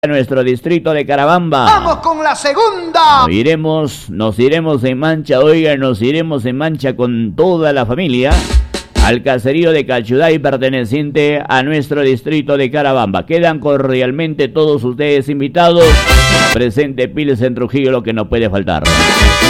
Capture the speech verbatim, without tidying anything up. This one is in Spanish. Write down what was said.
a nuestro distrito de Carabamba. ¡Vamos con la segunda! Nos iremos, nos iremos en mancha, oiga, nos iremos en mancha con toda la familia al caserío de Cachuday perteneciente a nuestro distrito de Carabamba. Quedan cordialmente todos ustedes invitados. Presente Pilsen Trujillo, lo que no puede faltar.